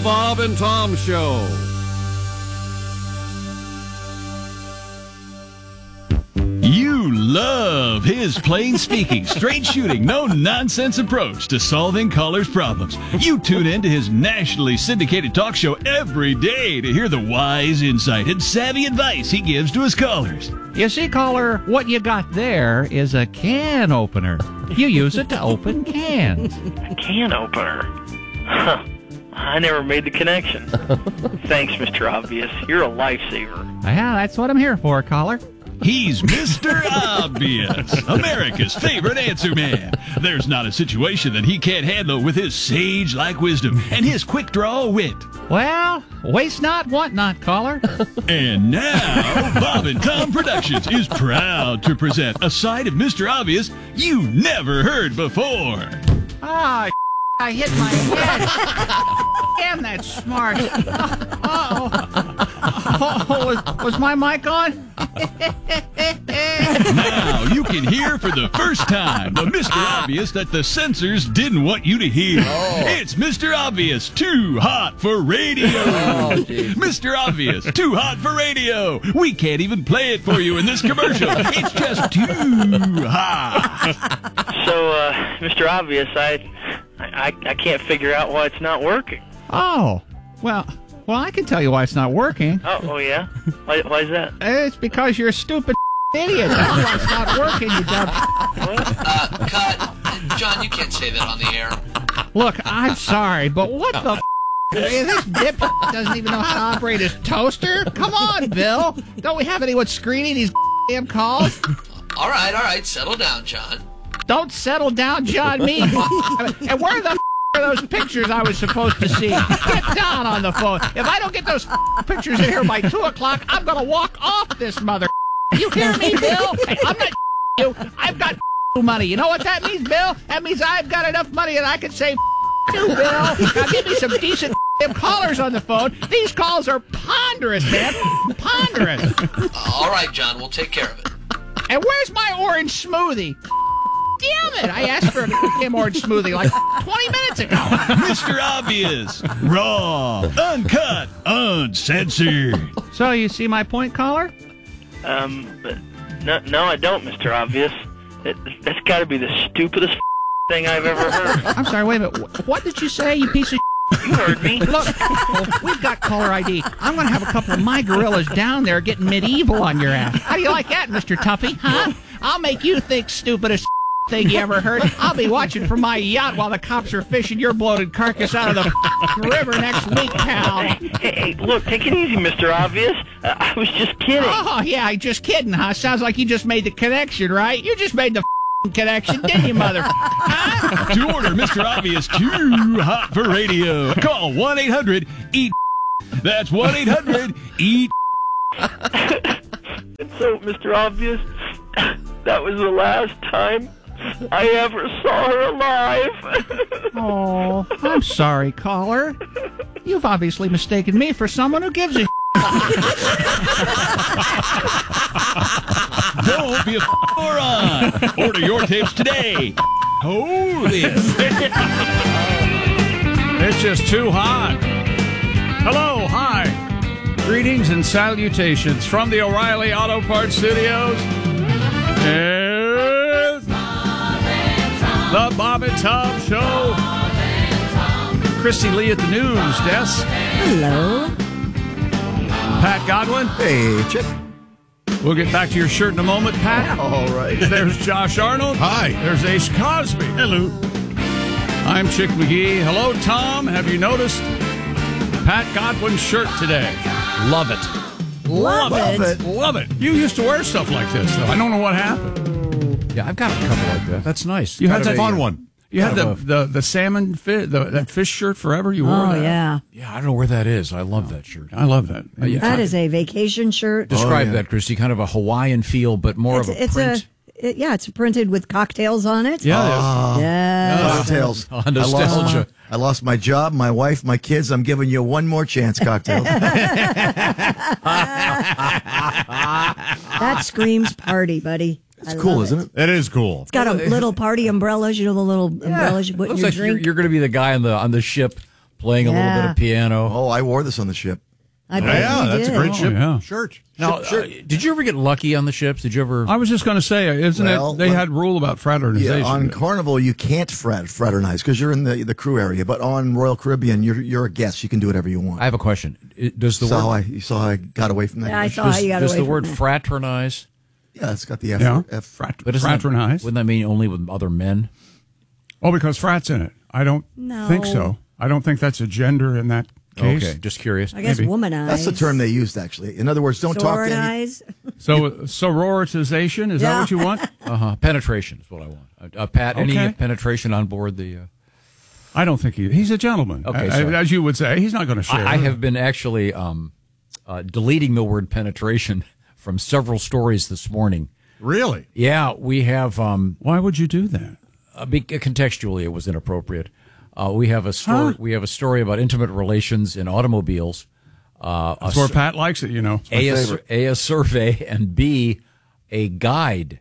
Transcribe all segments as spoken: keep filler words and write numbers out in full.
Bob and Tom Show. You love his plain speaking, straight shooting, no nonsense approach to solving callers' problems. You tune in to his nationally syndicated talk show every day to hear the wise insight and savvy advice he gives to his callers. You see, caller, what you got there is a can opener. You use it to open cans. A can opener? Huh. I never made the connection. Thanks, Mister Obvious. You're a lifesaver. Yeah, that's what I'm here for, caller. He's Mister Obvious, America's favorite answer man. There's not a situation that he can't handle with his sage-like wisdom and his quick-draw wit. Well, waste not, want not, caller. And now, Bob and Tom Productions is proud to present a side of Mister Obvious you never heard before. Ah, I hit my head. Damn, that's smart. Uh-oh. Oh, was, was my mic on? Now you can hear for the first time the Mister Obvious that the censors didn't want you to hear. Oh. It's Mister Obvious, too hot for radio. Oh, Mister Obvious, too hot for radio. We can't even play it for you in this commercial. It's just too hot. So, uh, Mister Obvious, I, I, I can't figure out why it's not working. Oh, well... Well, I can tell you why it's not working. Oh, oh yeah? Why, why is that? It's because you're a stupid idiot. That's why it's not working, you dumb... Uh, cut. John, you can't say that on the air. Look, I'm sorry, but what the f***? This dip doesn't even know how to operate his toaster? Come on, Bill. Don't we have anyone screening these damn calls? All right, all right. Settle down, John. Don't settle down, John, me. And where the f*** are those pictures I was supposed to see? Get down on the phone. If I don't get those f- pictures in here by two o'clock, I'm going to walk off this mother. You hear me, Bill? I'm not you. I've got money. You know what that means, Bill? That means I've got enough money that I can say you, Bill. Now give me some decent callers on the phone. These calls are ponderous, man. Ponderous. All right, John, we'll take care of it. And where's my orange smoothie? Damn it! I asked for a damn orange smoothie like twenty minutes ago. Mister Obvious, raw, uncut, uncensored. So you see my point, caller? Um, but no, no, I don't, Mister Obvious. It, that's got to be the stupidest thing I've ever heard. I'm sorry, wait a minute. What did you say, you piece of You heard me. Look, we've got caller I D. I'm going to have a couple of my gorillas down there getting medieval on your ass. How do you like that, Mister Tuffy? Huh? I'll make you think stupidest thing you ever heard. I'll be watching from my yacht while the cops are fishing your bloated carcass out of the river next week, pal. Hey, hey, look, take it easy, Mister Obvious. Uh, I was just kidding. Oh, yeah, just kidding, huh? Sounds like you just made the connection, right? You just made the connection, didn't you, mother? Huh? To order Mister Obvious too hot for radio, call one eight hundred eat. That's one eight hundred eat. And so, Mister Obvious, that was the last time I ever saw her alive. Oh, I'm sorry, caller. You've obviously mistaken me for someone who gives a Don't be a moron. Order your tapes today. Holy. It's just too hot. Hello, hi. Greetings and salutations from the O'Reilly Auto Parts Studios. It's the Bob and Tom Show. Christy Lee at the news desk. Hello. Pat Godwin. Hey, Chick. We'll get back to your shirt in a moment, Pat. All right. There's Josh Arnold. Hi. There's Ace Cosby. Hello. I'm Chick McGee. Hello, Tom. Have you noticed Pat Godwin's shirt today? Love it. Love, Love it. it. Love it. You used to wear stuff like this, though. I don't know what happened. Yeah, I've got a couple like that. That's nice. You Kind had of that a, fun uh, one. You had kind the, of a- the, the salmon fish, the, that fish shirt forever. You wore Oh, that. yeah. Yeah, I don't know where that is. I love that shirt. I love that. Uh, yeah. That is a vacation shirt. Describe Oh, yeah. that, Christy. Kind of a Hawaiian feel, but more It's, of a it's print. a it, yeah, it's printed with cocktails on it. Yeah, Ah, Yes. Cocktails. Oh, nostalgia. I lost, I lost my job, my wife, my kids. I'm giving you one more chance, cocktails. That screams party, buddy. It's cool, isn't it? It is cool. It's got a little party umbrellas, you know, the little umbrellas you put in Looks your like drink. you're, you're going to be the guy on the on the ship playing a little bit Yeah. of piano. Oh, I wore this on the ship. I bet Yeah, you that's a did. great Oh, ship yeah. shirt. Now, Sure, uh, did you ever get lucky on the ships? Did you ever? I was just going to say, isn't Well, it? They let- had rule about fraternization. Yeah, on Carnival you can't frat, fraternize because you're in the, the crew area. But on Royal Caribbean, you're you're a guest. You can do whatever you want. I have a question. I- Does the saw how word I, you saw how I got away from that. Yeah, I saw does, how you got does away the from word that. fraternize? Yeah, it's got the F. yeah, F Frat- But isn't that- fraternize. wouldn't that mean only with other men? Oh, because frat's in it. I don't No. think so. I don't think that's a gender in that case. Okay, just curious. I guess Maybe. womanize. That's the term they used, actually. In other words, don't talk to any, Sororitize. So sororitization, is that Yeah. what you want? Uh huh. Penetration is what I want. Uh, uh, Pat, any Okay. penetration on board the? Uh, I don't think he, he's a gentleman. Okay, A- sorry. as you would say, he's not going to share. I, I have been actually um, uh, deleting the word penetration from several stories this morning. Really? Yeah, we have. Um, Why would you do that? uh, be, contextually, it was inappropriate. Uh, we have a story. Huh? We have a story about intimate relations in automobiles. Uh, a, That's where sur- Pat likes it, you know. a, a, sur- a, a survey, and B, a guide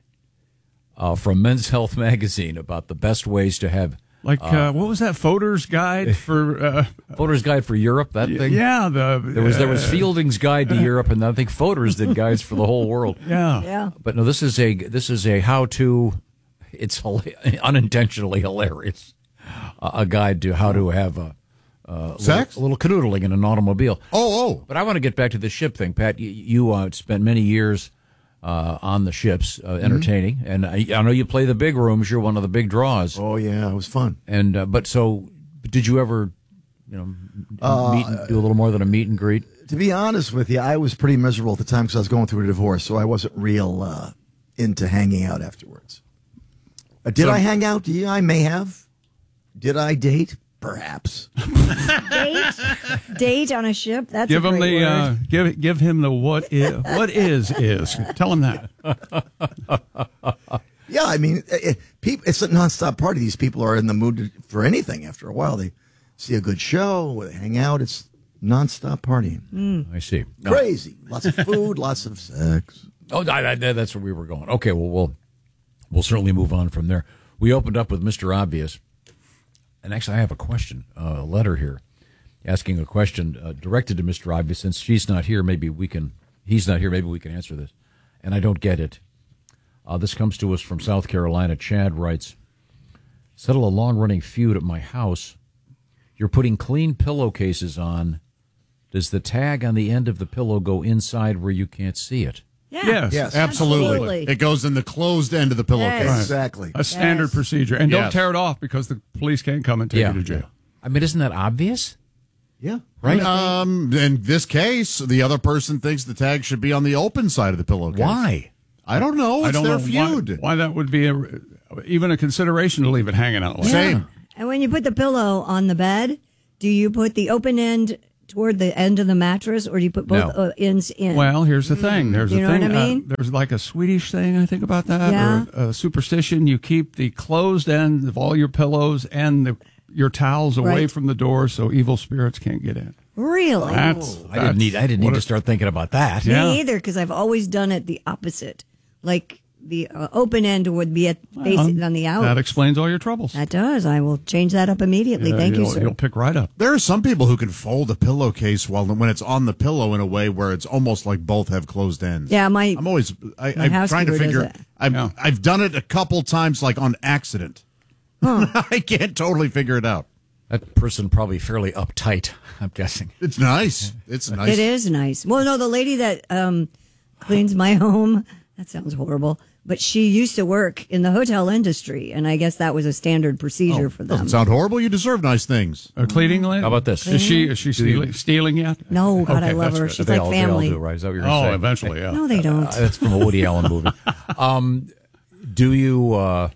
uh, from Men's Health magazine about the best ways to have. Like, uh, what was that Foder's guide for? Uh, Voter's Guide for Europe. That thing. yeah, the There was there was uh, Fielding's Guide to Europe, and I think Foder's did guides for the whole world. Yeah, Yeah. But no, this is a this is a how to. It's hila- unintentionally hilarious. Uh, a guide to how to have a, uh, Sex? little, a little canoodling in an automobile. Oh, oh. But I want to get back to the ship thing, Pat. You, you uh, spent many years uh, on the ships uh, entertaining, and I, I know you play the big rooms. You're one of the big draws. Oh yeah, it was fun. And uh, but so, did you ever, you know, meet and do a little more than a meet and greet? To be honest with you, I was pretty miserable at the time because I was going through a divorce, so I wasn't real uh, into hanging out afterwards. Uh, did So- I hang out? Yeah, I may have. Did I date? Perhaps. Date? Date on a ship? That's give a him great the word. uh, give give him the what is what is is. Tell him that. Yeah, I mean, it, it, peop it's a nonstop party. These people are in the mood to, for anything after a while. They see a good show, they hang out. It's nonstop partying. I see. No. Crazy. Lots of food, lots of sex. Oh, I, I, that's where we were going. Okay, well, we'll we'll certainly move on from there. We opened up with Mister Obvious, and actually, I have a question, uh, a letter here, asking a question uh, directed to Mister Obvious. Since she's not here, maybe we can. He's not here. Maybe we can answer this. And I don't get it. Uh, this comes to us from South Carolina. Chad writes, "Settle a long-running feud at my house. You're putting clean pillowcases on. Does the tag on the end of the pillow go inside where you can't see it?" Yeah. Yes, Yes. Absolutely. Absolutely. It goes in the closed end of the pillowcase. Yes. Exactly. A standard Yes. procedure, and don't Yes. tear it off because the police can't come and take Yeah. you to jail. I mean, isn't that obvious? Yeah. Right? Um, in this case, the other person thinks the tag should be on the open side of the pillowcase. Why? I don't know. It's I don't their know feud. Why, why that would be a, even a consideration to leave it hanging out like that. Same. And when you put the pillow on the bed, do you put the open end toward the end of the mattress, or do you put both No. uh, ends in? Well, here's the thing. There's You a know thing. what I mean? Uh, there's like a Swedish thing, I think, about that. Yeah. Or a superstition. You keep the closed end of all your pillows and the, your towels away Right. from the door so evil spirits can't get in. Really? That's, I didn't need. I didn't need what to a- start thinking about that. Yeah. Me either, because I've always done it the opposite. Like the uh, open end would be at facing on the out. That explains all your troubles. That does. I will change that up immediately. Yeah, Thank you, you'll, sir. You'll pick right up. There are some people who can fold a pillowcase while when it's on the pillow in a way where it's almost like both have closed ends. Yeah, my I'm always I, my I'm trying to housekeeper does figure. that. I've Yeah. I've done it a couple times, like on accident. I can't totally figure it out. That person probably fairly uptight. I'm guessing. It's nice. It's nice. It is nice. Well, no, the lady that um, cleans my home, that sounds horrible, but she used to work in the hotel industry, and I guess that was a standard procedure for them. Doesn't sound horrible. You deserve nice things. A cleaning lady? How about this? Is she is she stealing, stealing yet? No, God, I Okay, love that's her. good. She's They like all, they all family. do, right? Is that what you're going to Oh, say? eventually, yeah. No, they don't. Uh, that's from a Woody Allen movie. Um, do you uh,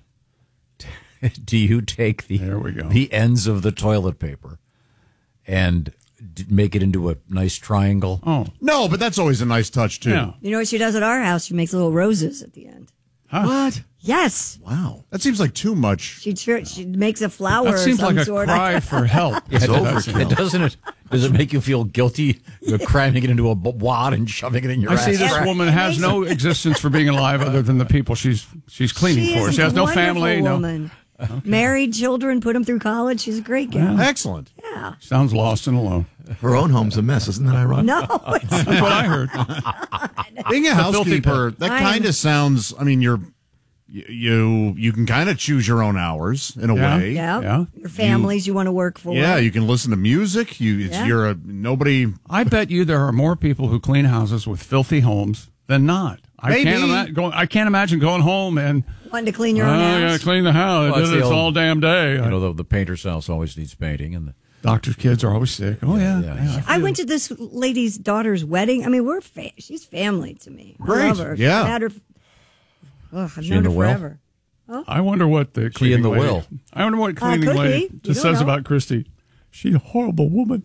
do you take the There we go. the ends of the toilet paper and d- make it into a nice triangle? Oh, No, but that's always a nice touch too. yeah. You know what she does at our house? She makes little roses at the end. Huh? What? Yes. Wow. That seems like too much. She tr- she makes a flower That or seems some like a sort cry of. for help. Yeah, it, over. does, it doesn't it? Does it make you feel guilty? You're cramming it into a b- wad and shoving it in your I ass. see this crack? woman has no existence for being alive other than the people she's she's cleaning She for. is She has a no wonderful family. No. woman. Married, children, put them through college. She's a great gal. Excellent. Yeah. Sounds lost and alone. Her own home's a mess. Isn't that ironic? No, it's That's what I heard. Being a housekeeper, that I kind am- of sounds. I mean, you're you you, you can kind of choose your own hours in a Yeah. way. yeah. Yeah. Your families you, want to work for. Yeah, you can listen to music. You, it's, Yeah. you're a nobody. I bet you there are more people who clean houses with filthy homes than not. I Maybe. can't imagine. Going, I can't imagine going home and Wanting to clean your oh, own I gotta house. clean the house. Well, I it's did the this old- all damn day. You know, the, the painter's house always needs painting, and the, Doctor's kids are always sick. Oh yeah. yeah, yeah. I went to this lady's daughter's wedding. I mean, we're fa- she's family to me. I Great. love her. Yeah. I've had her. Ugh, I've She known in her the will? forever. I wonder what the She in cleaning the lady, will. I wonder what cleaning could lady be. You just don't says know. about Christy. She's a horrible woman.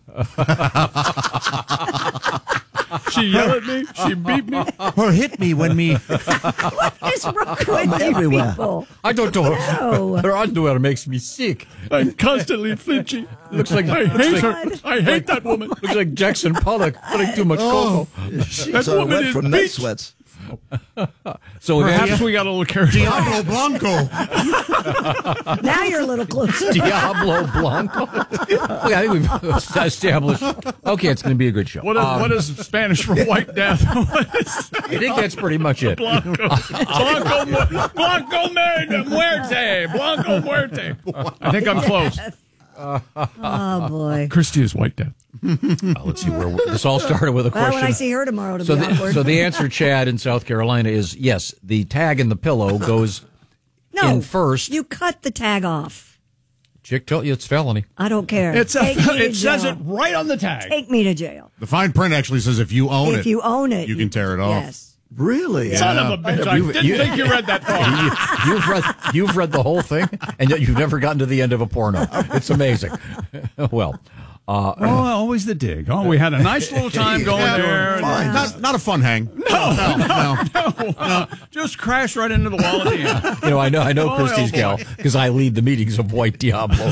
She yelled at me. She beat me. Or hit me when me. What is wrong with you everywhere. people? I don't know. No. Her underwear makes me sick. I'm constantly flinchy. Looks like I hate looks her. like, I hate that woman. looks like Jackson Pollock putting too much cocoa. She's That uh, woman wet is from night beach. sweats. So Perhaps we got a little carried away. Diablo Blanco. Now you're a little closer. Diablo Blanco. Okay, I think we've established. Okay, it's going to be a good show. What is, Um, what is Spanish for white death? What is I think that's pretty much it. Blanco? Blanco, mu- Blanco mu- muerte. Blanco muerte. I think I'm close. Oh boy. Christy is white death. Uh, let's see where this all started with a Well, question. when I see her tomorrow, it'll so, be the, awkward. so the answer, Chad, in South Carolina is yes. The tag in the pillow goes no, in first. You cut the tag off. Chick told you it's felony. I don't care. It's a, Take me to it says jail. it right on the tag. Take me to jail. The fine print actually says if you own it, If you own it, you can tear it off. Yes. Really? Son of a bitch! I You- didn't you- think you read that far. You, you've read you've read the whole thing, and yet you've never gotten to the end of a porno. It's amazing. Well, uh, Oh, always the dig. Oh, we had a nice little time going Yeah, there. Fine. Not, not a fun hang. No, no, no. No, just crash right into the wall at the end. you know, I know I know Oh, Christie's oh, gal boy. because I lead the meetings of White Diablo,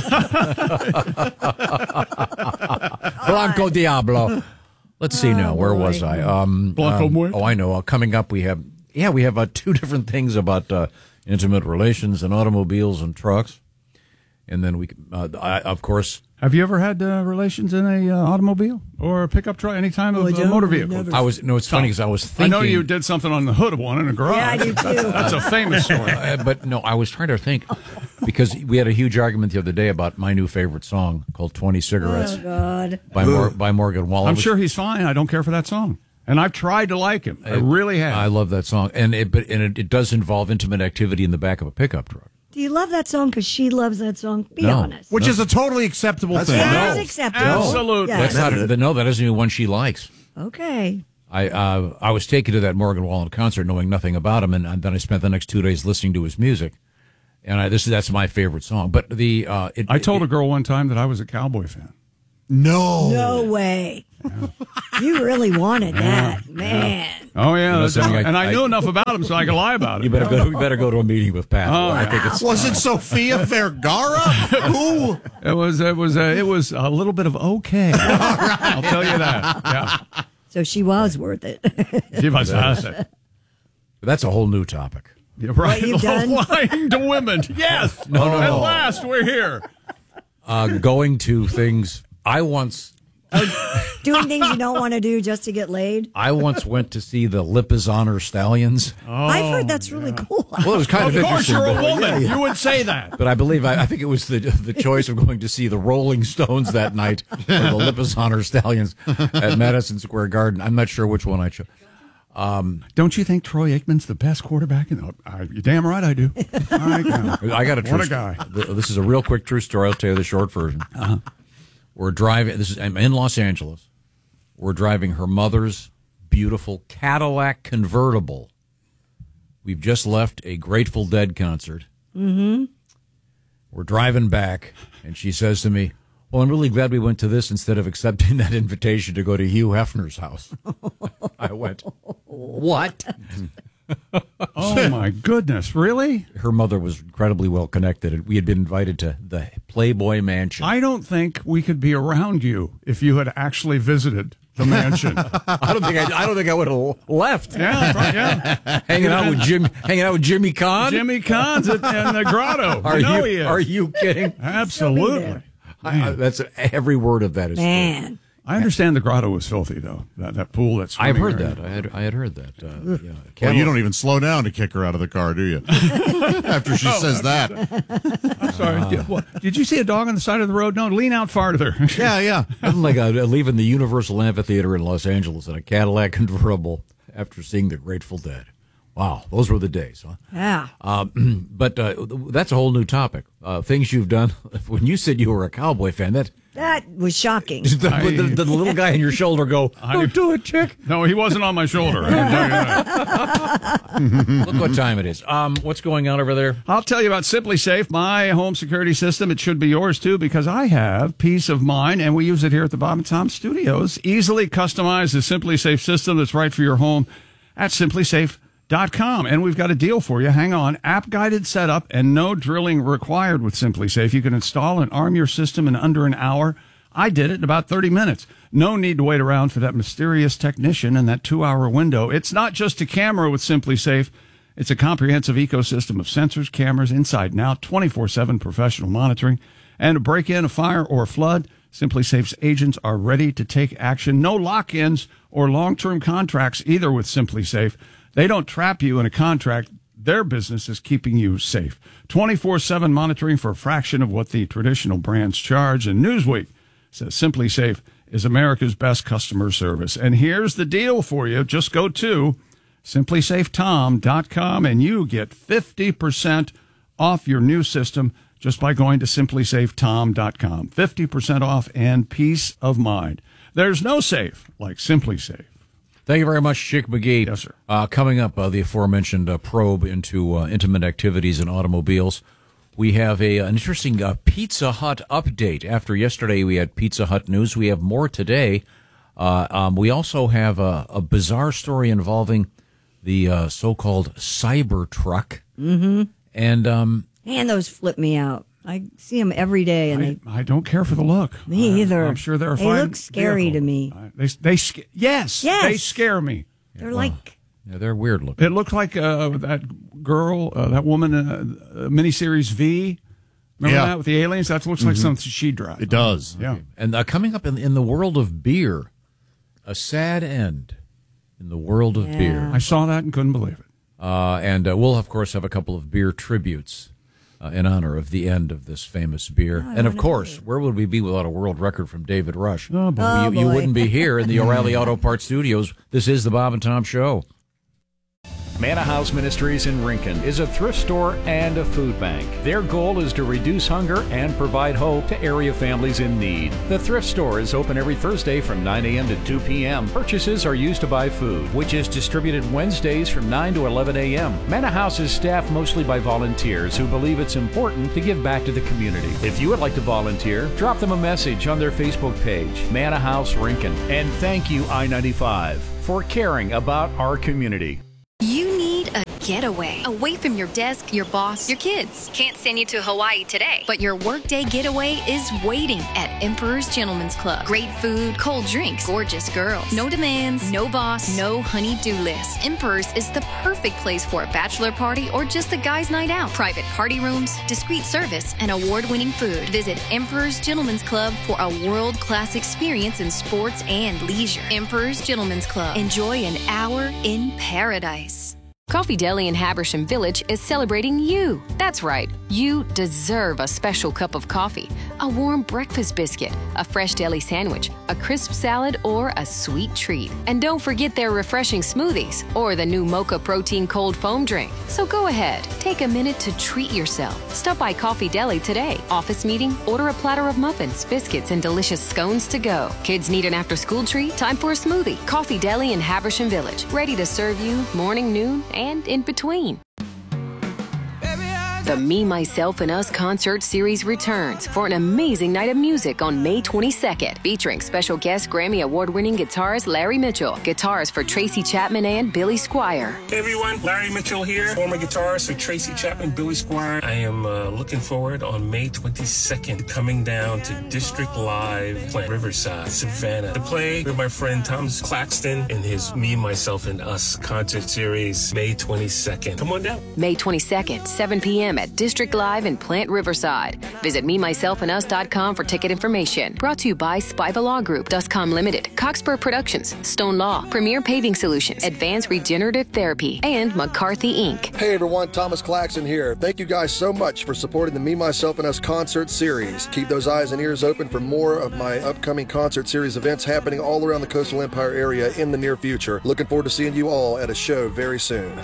Blanco Diablo. Let's see now. Where was I? Um, Blanco um, Muerto. oh, I know. Uh, coming up, we have yeah, we have uh, two different things about uh, intimate relations and automobiles and trucks, and then we, uh, I, of course. Have you ever had uh, relations in a uh, automobile or a pickup truck, any time of I a don't. motor I've vehicle? never- I was no. It's funny because I was I thinking. know you did something on the hood of one in a garage. Yeah, I do too. That's a famous story. Uh, but no, I was trying to think because we had a huge argument the other day about my new favorite song called twenty Cigarettes Oh God. by Mor- by Morgan Wallen. I'm which- sure he's fine. I don't care for that song, and I've tried to like him. I really have. I love that song, and it but and it, it does involve intimate activity in the back of a pickup truck. Do you love that song because she loves that song? Be No. honest. Which is a totally acceptable That's thing. fine. That No. is acceptable. Absolutely. Yes. That's not no, that isn't even one she likes. Okay. I uh, I was taken to that Morgan Wallen concert knowing nothing about him, and, and then I spent the next two days listening to his music, and I, this that's my favorite song. But the uh, it, I told it, a girl one time that I was a Cowboy fan. No. No way. You really wanted that, man. Oh yeah, know that's something, and I- I knew I- enough about him so I could lie about it. you better go. You better go to a meeting with Pat. Oh, I yeah. think it's Was it Sofia Vergara? Who? It was it was a, it was a little bit of okay. I'll tell you that. Yeah, So she was worth it. she was fantastic. that's a whole new topic. Yeah, right. What you've done? Lying to women. Yes. No, no, At no. last, we're here. Uh, going to things. I once Doing things you don't want to do just to get laid. I once went to see the Lipizzaner Stallions. I've heard that's really cool. Well, it was kind of, Of course, interesting. you're a but- woman. You would say that. But I believe I, I think it was the the choice of going to see the Rolling Stones that night or the Lipizzaner Stallions at Madison Square Garden. I'm not sure which one I chose. Don't you think Troy Aikman's the best quarterback in the? Uh, you're damn right I do. All right, now. I got a true What a guy. th- This is a real quick true story. I'll tell you the short version. Uh-huh. We're driving. This is I'm in Los Angeles. We're driving her mother's beautiful Cadillac convertible. We've just left a Grateful Dead concert. Mm-hmm. We're driving back, and she says to me, "Well, I'm really glad we went to this instead of accepting that invitation to go to Hugh Hefner's house." I went, "What?" Oh, my goodness. Really? Her mother was incredibly well connected, and we had been invited to the Playboy Mansion. I don't think we could be around you if you had actually visited the mansion. I don't think I, I don't think I would have left. Yeah, right, yeah. hanging out with Jim, hanging out with Jimmy Kahn. Jimmy Kahn's in the grotto. Are you, know you he is. are you kidding? Absolutely. I, I, that's every word of that is Man. true. I understand the grotto was filthy, though. That, that pool, that's. I've heard that. I had I had heard that. Uh, yeah. Well, you don't even slow down to kick her out of the car, do you? After she says that. I'm sorry. Uh, did, what, did you see a dog on the side of the road? No, lean out farther. Yeah, yeah. I'm like uh, leaving the Universal Amphitheater in Los Angeles in a Cadillac convertible after seeing the Grateful Dead. Wow, those were the days, huh? Yeah. Um, but uh, that's a whole new topic. Uh, things you've done. When you said you were a Cowboy fan, that That was shocking. the, the, the little guy on your shoulder go, don't do it, chick. No, he wasn't on my shoulder. I can tell you that. Look what time it is. Um, what's going on over there? I'll tell you about Simply Safe, my home security system. It should be yours, too, because I have peace of mind, and we use it here at the Bob and Tom Studios. Easily customize the Simply Safe system that's right for your home at simply safe dot com. And we've got a deal for you. Hang on. App-guided setup and no drilling required with Simply Safe. You can install and arm your system in under an hour. I did it in about thirty minutes. No need to wait around for that mysterious technician in that two-hour window. It's not just a camera with Simply Safe. It's a comprehensive ecosystem of sensors, cameras, inside and out, twenty-four seven professional monitoring. And to break in a fire or a flood, Simply Safe's agents are ready to take action. No lock-ins or long-term contracts either with Simply Safe. They don't trap you in a contract. Their business is keeping you safe. twenty-four seven monitoring for a fraction of what the traditional brands charge. And Newsweek says Simply Safe is America's best customer service. And here's the deal for you. Just go to simply safe tom dot com and you get fifty percent off your new system just by going to simply safe tom dot com. fifty percent off and peace of mind. There's no safe like Simply Safe. Thank you very much, Chick McGee. Yes, sir. Uh, coming up, uh, the aforementioned uh, probe into uh, intimate activities in automobiles. We have a, an interesting uh, Pizza Hut update. After yesterday, we had Pizza Hut news. We have more today. Uh, um, we also have a, a bizarre story involving the uh, so-called Cybertruck. Mm-hmm. And um, Man, those flip me out. I see them every day, and I, they, I don't care for the look. me I, either. I'm sure they're a They fine look scary vehicle. to me. I- They, they, sca- yes, Yes. they scare me. They're well, like, yeah, they're weird looking. It looks like uh, that girl, uh, that woman, uh, uh, miniseries V. Remember Yeah. that with the aliens? That looks like something she drives. It does. Yeah. And uh, coming up in, in the world of beer, a sad end in the world of Yeah. beer. I saw that and couldn't believe it. Uh, and uh, we'll, of course, have a couple of beer tributes uh, in honor of the end of this famous beer. Oh, and, of wanna course, do where would we be without a world record from David Rush? Oh, boy. Oh, you, you boy. wouldn't be here in the O'Reilly Auto Parts Studios. This is the Bob and Tom Show. Manna House Ministries in Rincon is a thrift store and a food bank. Their goal is to reduce hunger and provide hope to area families in need. The thrift store is open every Thursday from nine a.m. to two p.m. Purchases are used to buy food, which is distributed Wednesdays from nine to eleven a.m. Manna House is staffed mostly by volunteers who believe it's important to give back to the community. If you would like to volunteer, drop them a message on their Facebook page, Manna House Rincon. And thank you, I ninety-five, for caring about our community. You need a getaway away from your desk, your boss, your kids. Can't send you to Hawaii today, but your workday getaway is waiting at Emperor's Gentleman's Club. Great food, cold drinks, gorgeous girls. No demands, no boss, no honey-do list. Emperor's is the perfect place for a bachelor party or just a guy's night out. Private party rooms, discreet service, and award-winning food. Visit Emperor's Gentleman's Club for a world-class experience in sports and leisure. Emperor's Gentleman's Club. Enjoy an hour in paradise. Coffee Deli in Habersham Village is celebrating you. That's right, you deserve a special cup of coffee, a warm breakfast biscuit, a fresh deli sandwich, a crisp salad, or a sweet treat. And don't forget their refreshing smoothies or the new Mocha Protein Cold Foam drink. So go ahead, take a minute to treat yourself. Stop by Coffee Deli today. Office meeting? Order a platter of muffins, biscuits, and delicious scones to go. Kids need an after-school treat? Time for a smoothie. Coffee Deli in Habersham Village, ready to serve you morning, noon, and in between. Baby, I The Me, Myself, and Us concert series returns for an amazing night of music on May twenty-second, featuring special guest Grammy Award-winning guitarist Larry Mitchell, guitars for Tracy Chapman and Billy Squire. Hey everyone, Larry Mitchell here, former guitarist for Tracy Chapman, Billy Squire. I am uh, looking forward on May twenty-second, coming down to District Live, Plant Riverside, Savannah, to play with my friend Thomas Claxton in his Me, Myself, and Us concert series, May twenty-second. Come on down. May twenty-second, seven p.m. at District Live in Plant Riverside. Visit me myself and us dot com for ticket information. Brought to you by Spiva Law Group, Duscom Limited, Coxburg Productions, Stone Law, Premier Paving Solutions, Advanced Regenerative Therapy, and McCarthy Incorporated. Hey everyone, Thomas Claxton here. Thank you guys so much for supporting the Me, Myself, and Us concert series. Keep those eyes and ears open for more of my upcoming concert series events happening all around the Coastal Empire area in the near future. Looking forward to seeing you all at a show very soon.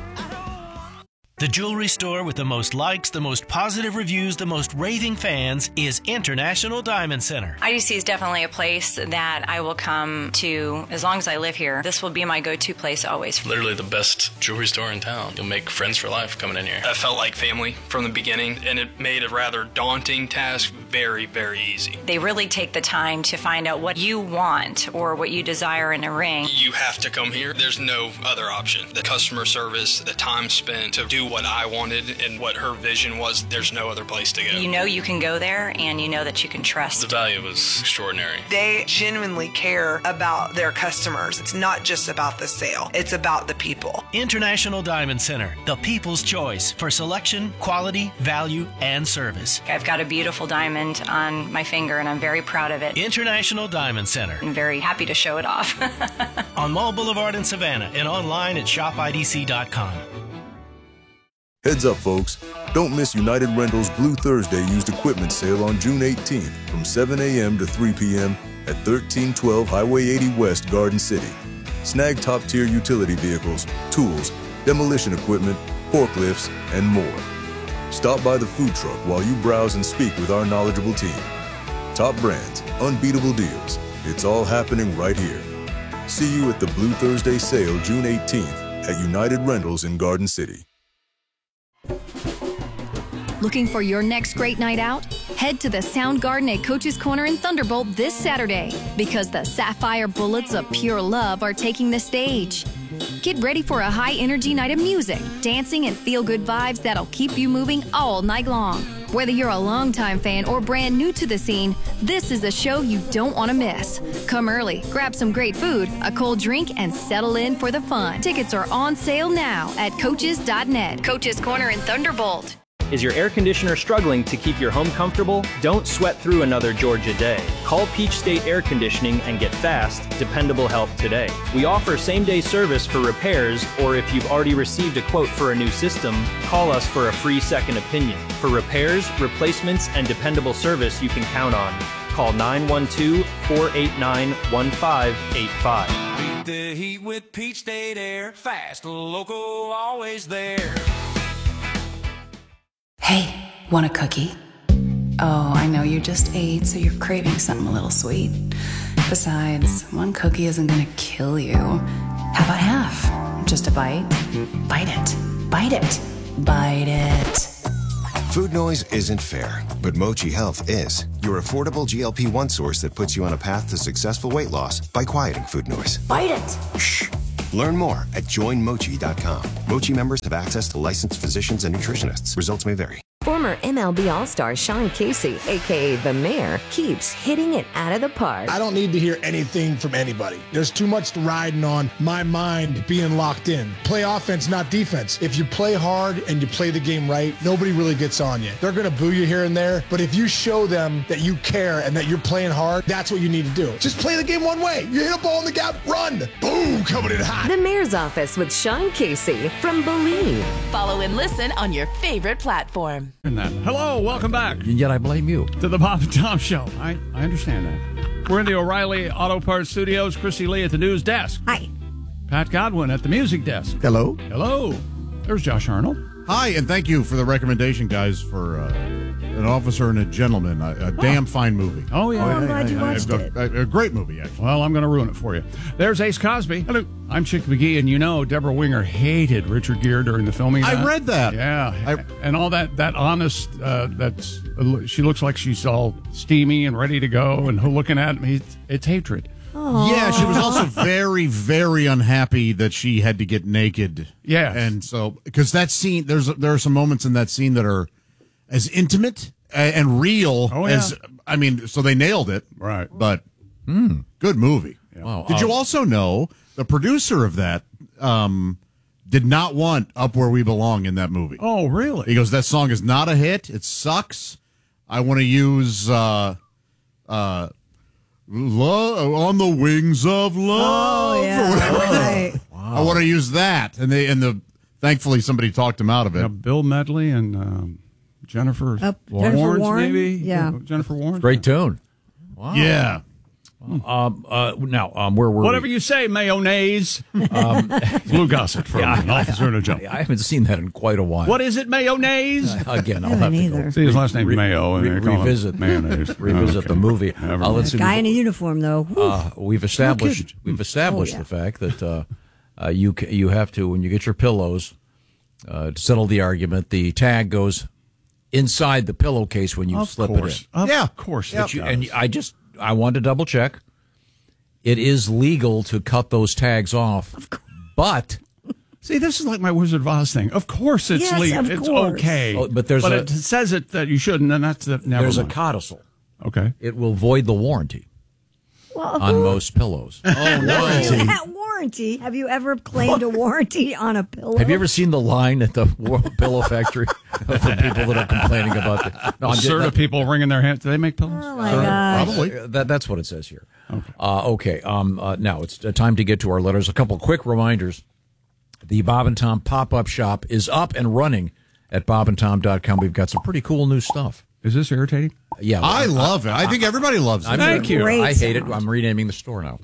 The jewelry store with the most likes, the most positive reviews, the most raving fans is International Diamond Center. I D C is definitely a place that I will come to as long as I live here. This will be my go-to place always. Literally the best jewelry store in town. You'll make friends for life coming in here. I felt like family from the beginning, and it made a rather daunting task very, very easy. They really take the time to find out what you want or what you desire in a ring. You have to come here. There's no other option. The customer service, the time spent to do what I wanted and what her vision was, there's no other place to go. You know you can go there, and you know that you can trust. The value was extraordinary. They genuinely care about their customers. It's not just about the sale. It's about the people. International Diamond Center, the people's choice for selection, quality, value, and service. I've got a beautiful diamond on my finger, and I'm very proud of it. International Diamond Center. I'm very happy to show it off. On Mall Boulevard in Savannah and online at shop I D C dot com. Heads up, folks. Don't miss United Rentals Blue Thursday used equipment sale on June eighteenth from seven a.m. to three p.m. at thirteen twelve Highway eighty West, Garden City. Snag top-tier utility vehicles, tools, demolition equipment, forklifts, and more. Stop by the food truck while you browse and speak with our knowledgeable team. Top brands, unbeatable deals. It's all happening right here. See you at the Blue Thursday sale June eighteenth at United Rentals in Garden City. Looking for your next great night out? Head to the Sound Garden at Coach's Corner in Thunderbolt this Saturday, because the Sapphire Bullets of Pure Love are taking the stage. Get ready for a high-energy night of music, dancing, and feel-good vibes that'll keep you moving all night long. Whether you're a longtime fan or brand new to the scene, this is a show you don't want to miss. Come early, grab some great food, a cold drink, and settle in for the fun. Tickets are on sale now at coaches dot net. Coach's Corner in Thunderbolt. Is your air conditioner struggling to keep your home comfortable? Don't sweat through another Georgia day. Call Peach State Air Conditioning and get fast, dependable help today. We offer same-day service for repairs, or if you've already received a quote for a new system, call us for a free second opinion. For repairs, replacements, and dependable service you can count on, call nine one two, four eight nine, one five eight five. Beat the heat with Peach State Air. Fast, local, always there. Hey, want a cookie? Oh, I know you just ate, so you're craving something a little sweet. Besides, one cookie isn't gonna kill you. How about half? Just a bite? Bite it. Bite it. Bite it. Food noise isn't fair, but Mochi Health is. Your affordable G L P one source that puts you on a path to successful weight loss by quieting food noise. Bite it. Shh. Learn more at join mochi dot com. Mochi members have access to licensed physicians and nutritionists. Results may vary. Former M L B All-Star Sean Casey, a k a. The Mayor, keeps hitting it out of the park. I don't need to hear anything from anybody. There's too much riding on my mind being locked in. Play offense, not defense. If you play hard and you play the game right, nobody really gets on you. They're going to boo you here and there, but if you show them that you care and that you're playing hard, that's what you need to do. Just play the game one way. You hit a ball in the gap, run. Boom, coming in hot. The Mayor's Office with Sean Casey from Believe. Follow and listen on your favorite platform. That. Hello, welcome back. And yet I blame you. To the Bob and Tom Show. I, I understand that. We're in the O'Reilly Auto Parts Studios. Chrissy Lee at the news desk. Hi. Pat Godwin at the music desk. Hello. Hello. There's Josh Arnold. Hi, and thank you for the recommendation, guys, for uh, An Officer and a Gentleman. A, a damn fine movie. Oh, yeah. Oh, I'm glad you A- watched a, it. A, a great movie, actually. Well, I'm going to ruin it for you. There's Ace Cosby. Hello. I'm Chick McGee, and you know Deborah Winger hated Richard Gere during the filming. of I that. read that. Yeah, I- and all that that honest. Uh, that's she looks like she's all steamy and ready to go, and looking at me, it's, it's hatred. Yeah, she was also very, very unhappy that she had to get naked. Yes. And so, because that scene, there's there are some moments in that scene that are as intimate and, and real Oh, yeah. as, I mean, so they nailed it. Right. But, good movie. Wow. Did you Uh, also know the producer of that um, did not want Up Where We Belong in that movie? Oh, really? He goes, that song is not a hit. It sucks. I want to use uh, uh, Lo- On the Wings of Love. Oh, yeah. Or whatever. Right. I want to use that. And they and the thankfully somebody talked him out of it. Yeah, Bill Medley and um, Jennifer, Uh, Warnes, Jennifer Warren? maybe. Yeah. Jennifer Warren. Great tune. Wow. Yeah. Um, uh, now, um, where were Whatever we? you say, mayonnaise. Um, Lou Gossett from Yeah, An Officer and a Gentleman. I haven't seen that in quite a while. What is it, mayonnaise? Again, I'll I have haven't to either. go See, his last name's re- Mayo. And re- they call him revisit mayonnaise. revisit Okay. the movie. Never Uh, let's see. Guy in we've- a uniform, though. Whew. Uh, we've established we've established Oh, yeah. the fact that uh, uh, you ca- you have to, when you get your pillows uh, to settle the argument, the tag goes inside the pillowcase when you Of slip course. it in. Of Yeah. course. But it you, does. and I just I wanted to double check. It is legal to cut those tags off, but See, this is like my Wizard of Oz thing. Of course it's Yes, legal. of It's course. okay. Oh, but there's but a- it says it that you shouldn't, and that's the, never there's a mind. codicil. Okay. It will void the warranty Well, on most pillows. Oh, warranty. warranty. Have you ever claimed a warranty on a pillow? Have you ever seen the line at the War- Pillow Factory for people that are complaining about it? No, A I'm just- sort of people wringing their hands. Do they make pillows? Oh, my gosh. Probably. Uh, that, that's what it says here. Okay. Uh, okay. Um, uh, now it's uh, time to get to our letters. A couple quick reminders. The Bob and Tom pop-up shop is up and running at bob and tom dot com. We've got some pretty cool new stuff. Is this irritating? Yeah. I love it. I think everybody loves it. I'm, Thank you. Great I hate it. sound. I'm renaming the store now.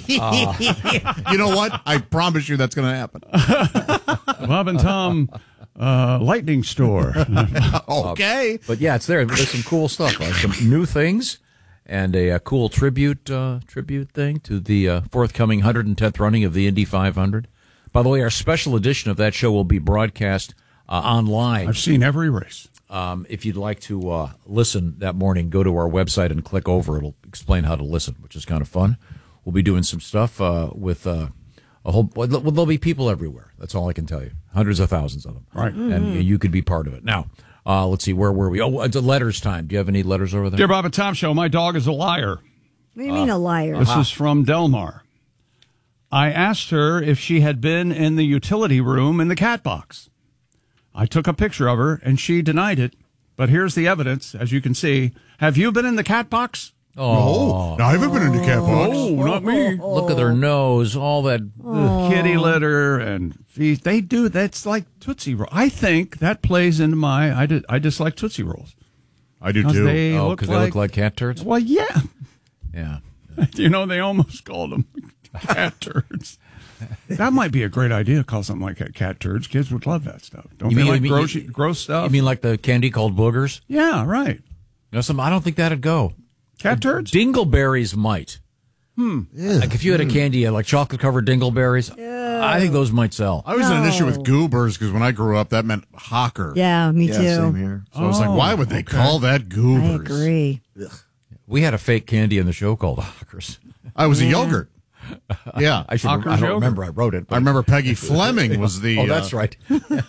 You know what? I promise you that's going to happen. Bob and Tom uh, Lightning Store. Okay. But yeah, it's there. There's some cool stuff. Uh, some new things and a, uh cool tribute uh, tribute thing to the uh, forthcoming one hundred tenth running of the Indy five hundred. By the way, our special edition of that show will be broadcast uh, online. I've seen every race. Um, if you'd like to uh, listen that morning, go to our website and click over. It'll explain how to listen, which is kind of fun. We'll be doing some stuff uh, with uh, a whole. Well, there'll be people everywhere. That's all I can tell you. Hundreds of thousands of them. Right. And you could be part of it. Now, uh, let's see. Where were we? Oh, it's a letters time. Do you have any letters over there? Dear Bob and Tom Show, my dog is a liar. What do you mean a liar? This is from Delmar. I asked her if she had been in the utility room in the cat box. I took a picture of her, and she denied it. But here's the evidence, as you can see. Have you been in the cat box? Oh, No, I haven't been in the cat box. Oh, not me. look at their nose. All that. The kitty litter and feet. They do. That's like Tootsie Roll. I think that plays into my. I did. I dislike Tootsie Rolls. I do 'Cause too. They Oh, look because like, they look like cat turds. Well, yeah. Yeah. You know, they almost called them cat turds. That might be a great idea. Call something like that cat turds. Kids would love that stuff. Don't You they mean- like you mean- gross, you- gross stuff? You mean like the candy called boogers? Yeah, right. No, some. I don't think that'd go. Cat turds? Dingleberries might. Hmm. Like if you had a candy uh, like chocolate covered dingleberries, I think those might sell. I was in an issue with goobers because when I grew up, that meant hawker. Yeah, me Yeah, too. same here. So I was like, why would they call that I goobers? agree. We had a fake candy in the show called Hawkers. I was a yogurt. Yeah. I should. I Hawker's don't yogurt. remember. I wrote it. I remember Peggy Fleming was the. Oh, that's uh, right.